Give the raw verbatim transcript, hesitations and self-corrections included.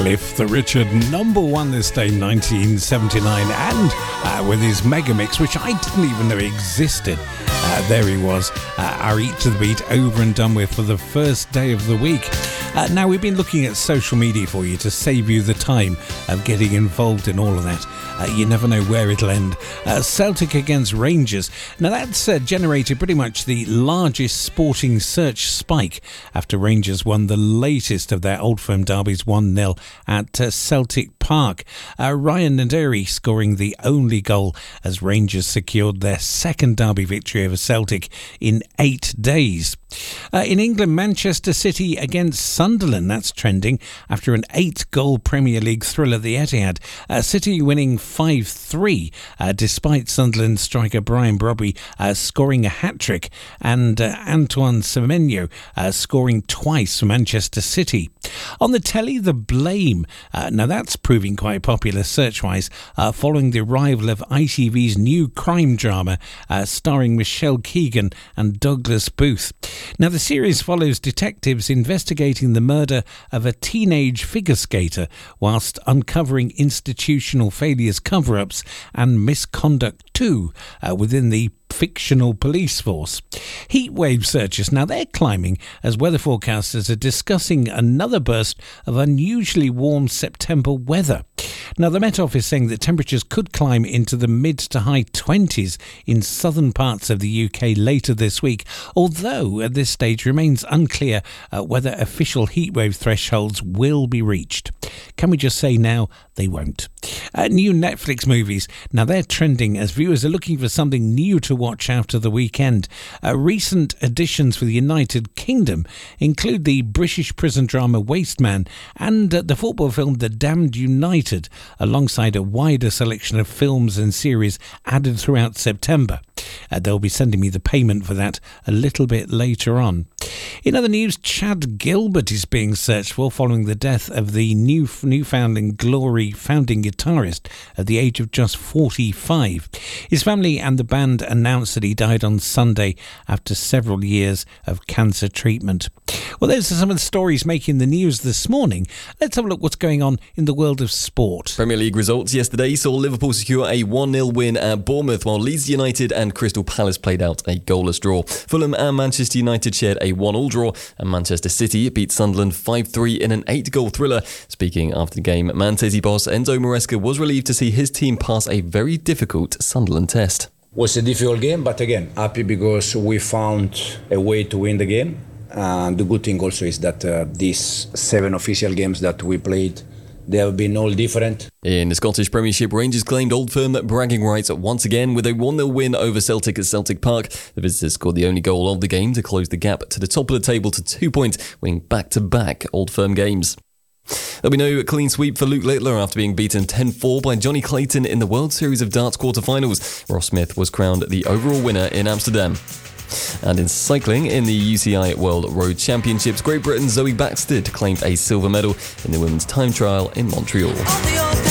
Cliff the Richard, number one this day, nineteen seventy-nine, and uh, with his mega mix, which I didn't even know existed. Uh, there he was, uh, our Eat to the Beat over and done with for the first day of the week. Uh, now, we've been looking at social media for you to save you the time of getting involved in all of that. Uh, you never know where it'll end. Uh, Celtic against Rangers. Now, that's uh, generated pretty much the largest sporting search spike after Rangers won the latest of their Old Firm derbies one nil at uh, Celtic Park. Uh, Ryan Naderi scoring the only goal as Rangers secured their second derby victory over Celtic in eight days. Uh, in England, Manchester City against Sunderland. That's trending after an eight-goal Premier League thrill at the Etihad. Uh, City winning five three, uh, despite Sunderland striker Brian Brobby uh, scoring a hat-trick and uh, Antoine Semenyo uh, scoring twice for Manchester City. On the telly, The Blame. Uh, now, that's proving quite popular search-wise uh, following the arrival of I T V's new crime drama uh, starring Michelle Keegan and Douglas Booth. Now, the series follows detectives investigating the murder of a teenage figure skater whilst uncovering institutional failures, cover-ups and misconduct too uh, within the fictional police force. Heatwave searches, now they're climbing as weather forecasters are discussing another burst of unusually warm September weather. Now, the Met Office saying that temperatures could climb into the mid to high twenties in southern parts of the U K later this week, although at this stage remains unclear uh, whether official heatwave thresholds will be reached. Can we just say now they won't? Uh, new Netflix movies. Now, they're trending as viewers are looking for something new to watch after the weekend. Uh, recent additions for the United Kingdom include the British prison drama Waste Man and uh, the football film The Damned United, alongside a wider selection of films and series added throughout September. Uh, they'll be sending me the payment for that a little bit later on. In other news, Chad Gilbert is being searched for following the death of the new Newfoundland Glory founding guitarist at the age of just forty-five. His family and the band announced that he died on Sunday after several years of cancer treatment. Well, those are some of the stories making the news this morning. Let's have a look what's going on in the world of sport. Premier League results yesterday saw Liverpool secure a one nil win at Bournemouth, while Leeds United and Crystal Palace played out a goalless draw. Fulham and Manchester United shared a one all draw, and Manchester City beat Sunderland five three in an eight-goal thriller. Speaking after the game, Man City boss Enzo Maresca was relieved to see his team pass a very difficult Sunderland test. It was a difficult game, but again, happy because we found a way to win the game. And the good thing also is that uh, these seven official games that we played, they have been all different. In the Scottish Premiership, Rangers claimed Old Firm bragging rights once again with a one nil win over Celtic at Celtic Park. The visitors scored the only goal of the game to close the gap to the top of the table to two points, winning back-to-back Old Firm games. There'll be no clean sweep for Luke Littler after being beaten ten four by Johnny Clayton in the World Series of Darts quarterfinals. Ross Smith was crowned the overall winner in Amsterdam. And in cycling, in the U C I World Road Championships, Great Britain's Zoe Baxter claimed a silver medal in the women's time trial in Montreal.